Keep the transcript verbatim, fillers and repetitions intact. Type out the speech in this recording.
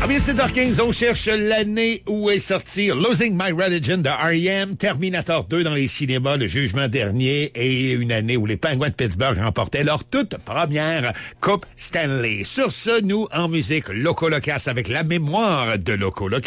bien, sept heures quinze, on cherche l'année où est sorti Losing My Religion de R E M, Terminator deux dans les cinémas, le jugement dernier, et une année où les Penguins de Pittsburgh remportaient leur toute première Coupe Stanley. Sur ce, nous, en musique, Loco Locas avec la mémoire de Loco Locas.